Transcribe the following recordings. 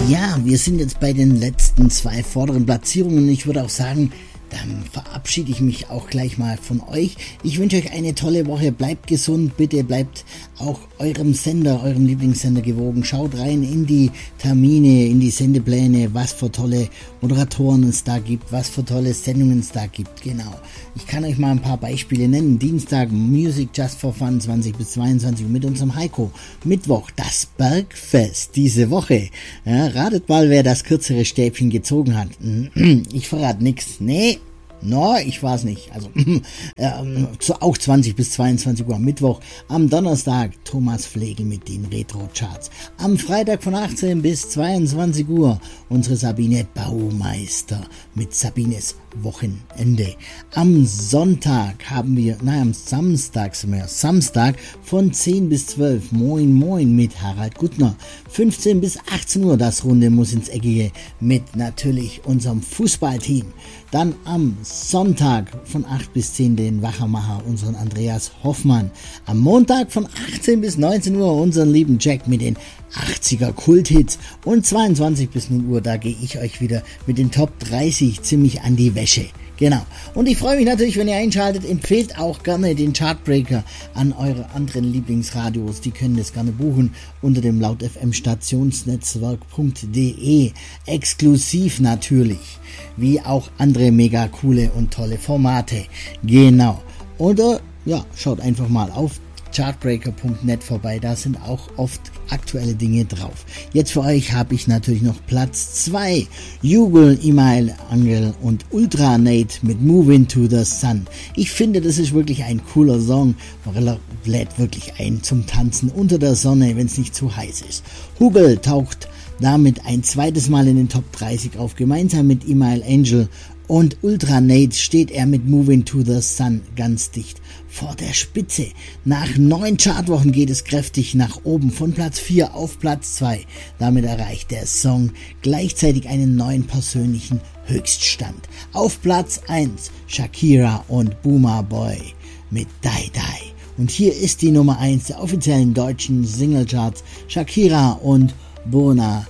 Ja, wir sind jetzt bei den letzten 2 vorderen Platzierungen. Ich würde auch sagen, dann verabschiede ich mich auch gleich mal von euch. Ich wünsche euch eine tolle Woche. Bleibt gesund, bitte bleibt auch eurem Sender, eurem Lieblingssender gewogen. Schaut rein in die Termine, in die Sendepläne, was für tolle Moderatoren es da gibt, was für tolle Sendungen es da gibt. Genau. Ich kann euch mal ein paar Beispiele nennen. Dienstag Music Just for Fun 20 bis 22 mit unserem Heiko. Mittwoch das Bergfest diese Woche. Ja, ratet mal, wer das kürzere Stäbchen gezogen hat. Ich verrate nichts. Nee. No, ich weiß nicht. Also auch 20 bis 22 Uhr am Mittwoch. Am Donnerstag Thomas Flegel mit den Retro-Charts. Am Freitag von 18 bis 22 Uhr unsere Sabine Baumeister mit Sabines Wochenende. Am Sonntag haben wir, am Samstag von 10 bis 12 Moin Moin mit Harald Guttner. 15 bis 18 Uhr das Runde muss ins Eckige mit natürlich unserem Fußballteam. Dann am Sonntag von 8 bis 10 den Wachermacher, unseren Andreas Hoffmann. Am Montag von 18 bis 19 Uhr unseren lieben Jack mit den 80er Kulthits. Und 22 bis 0 Uhr, da gehe ich euch wieder mit den Top 30 ziemlich an die Wäsche. Genau. Und ich freue mich natürlich, wenn ihr einschaltet. Empfehlt auch gerne den Chartbreaker an eure anderen Lieblingsradios. Die können das gerne buchen unter dem Laut FM Stationsnetzwerk.de. Exklusiv natürlich. Wie auch andere mega coole und tolle Formate. Genau. Oder ja, schaut einfach mal auf chartbreaker.net vorbei, da sind auch oft aktuelle Dinge drauf. Jetzt für euch habe ich natürlich noch Platz 2, Jubel, Email, Angel und Ultra Nate mit Moving to the Sun. Ich finde, das ist wirklich ein cooler Song, lädt wirklich ein zum Tanzen unter der Sonne, wenn es nicht zu heiß ist. Hugel taucht damit ein zweites Mal in den Top 30 auf, gemeinsam mit Email Angel und Ultra Nate steht er mit Moving to the Sun ganz dicht vor der Spitze. Nach 9 Chartwochen geht es kräftig nach oben von Platz 4 auf Platz 2. Damit erreicht der Song gleichzeitig einen neuen persönlichen Höchststand. Auf Platz 1 Shakira und Boomer Boy mit Die Die. Und hier ist die Nummer 1 der offiziellen deutschen Singlecharts, Shakira und Burna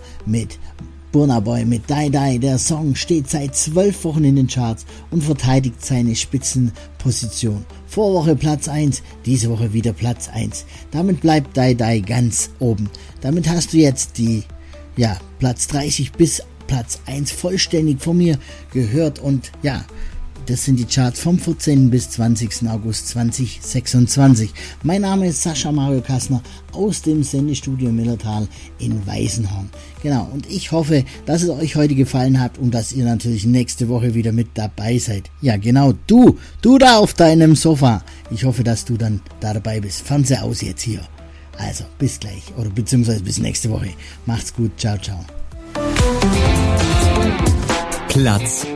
Boy mit Die Die. Der Song steht seit 12 Wochen in den Charts und verteidigt seine Spitzenposition. Vorwoche Platz 1, diese Woche wieder Platz 1. Damit bleibt Die Die ganz oben. Damit hast du jetzt die Platz 30 bis Platz 1 vollständig von mir gehört und ja, das sind die Charts vom 14. bis 20. August 2026. Mein Name ist Sascha Mario Kassner aus dem Sendestudio Millertal in Weißenhorn. Genau, und ich hoffe, dass es euch heute gefallen hat und dass ihr natürlich nächste Woche wieder mit dabei seid. Ja, genau, du da auf deinem Sofa. Ich hoffe, dass du dann da dabei bist. Fernseher aus jetzt hier. Also, bis gleich oder beziehungsweise bis nächste Woche. Macht's gut, ciao, ciao. Platz